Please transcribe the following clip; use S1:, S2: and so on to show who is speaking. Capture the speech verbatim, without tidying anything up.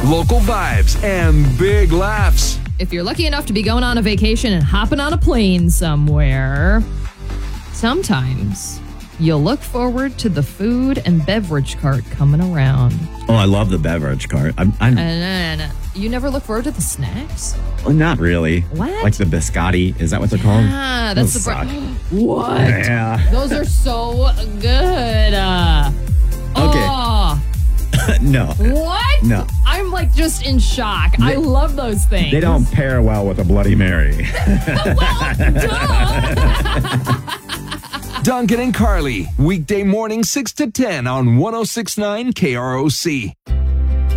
S1: local vibes, and big laughs.
S2: If you're lucky enough to be going on a vacation and hopping on a plane somewhere, sometimes you'll look forward to the food and beverage cart coming around.
S3: Oh, I love the beverage cart. I'm, I'm
S2: And you never look forward to the snacks?
S3: well, not really.
S2: What?
S3: Like the biscotti. Is that what they're called?
S2: Ah, that's
S3: Those
S2: the bra-
S3: suck.
S2: What?
S3: Yeah.
S2: Those are so good. Uh,
S3: Okay.
S2: Oh,
S3: No.
S2: what?
S3: No.
S2: I'm like just in shock. I love those things.
S3: They don't pair well with a Bloody Mary.
S2: Well, duh.
S1: Duncan and Carly, weekday morning six to ten on one oh six point nine K R O C.